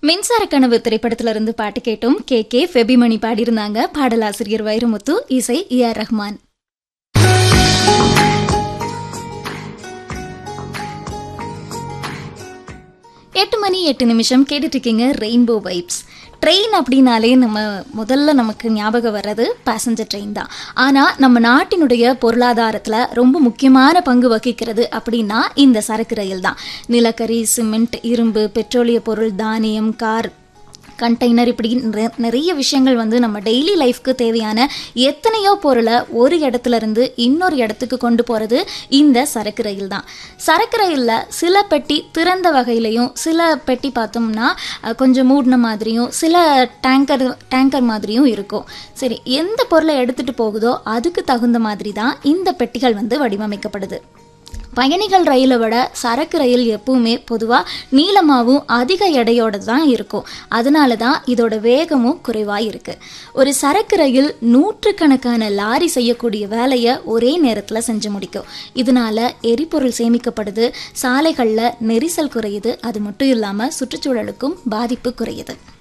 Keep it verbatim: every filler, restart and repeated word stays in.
மின்சார கனவு திரைப்படத்துல இருந்து பாட்டு கேட்டோம். K K ஃபெபிமணி பாடியிருந்தாங்க. பாடலாசிரியர் வைரமுத்து, இசை ஏ ஆர் ரஹ்மான். எட்டு மணி எட்டு நிமிஷம் கேட்டுட்டு இருக்கீங்க ரெயின்போ வைப்ஸ். ட்ரெயின் அப்படின்னாலே நம்ம முதல்ல நமக்கு ஞாபகம் வர்றது பேசஞ்சர் ட்ரெயின் தான். ஆனால் நம்ம நாட்டினுடைய பொருளாதாரத்தில் ரொம்ப முக்கியமான பங்கு வகிக்கிறது அப்படின்னா இந்த சரக்கு ரயில் தான். நிலக்கரி, சிமெண்ட், இரும்பு, பெட்ரோலிய பொருள், தானியம், கார், கண்டெய்னர், இப்படி நிறைய விஷயங்கள் வந்து நம்ம டெய்லி லைஃப்க்கு தேவையான எத்தனையோ பொருளை ஒரு இடத்துல இருந்து இன்னொரு இடத்துக்கு கொண்டு போகிறது இந்த சரக்கு ரயில் தான். சரக்கு ரயிலில் சில பெட்டி திறந்த வகையிலையும், சில பெட்டி பார்த்தோம்னா கொஞ்சம் மூடின மாதிரியும், சில டேங்கர் டேங்கர் மாதிரியும் இருக்கும். சரி, எந்த பொருளை எடுத்துகிட்டு போகுதோ அதுக்கு தகுந்த மாதிரி தான் இந்த பெட்டிகள் வந்து வடிவமைக்கப்படுது. பயணிகள் ரயிலை விட சரக்கு ரயில் எப்பவுமே பொதுவாக நீளமாகவும் அதிக எடையோடு தான் இருக்கும். அதனால தான் இதோட வேகமும் குறைவாக இருக்குது. ஒரு சரக்கு ரயில் நூற்றுக்கணக்கான லாரி செய்யக்கூடிய வேலையை ஒரே நேரத்தில் செஞ்சு முடிக்கும். இதனால எரிபொருள் சேமிக்கப்படுது, சாலைகளில் நெரிசல் குறையுது, அது மட்டும் இல்லாமல் சுற்றுச்சூழலுக்கும் பாதிப்பு குறையுது.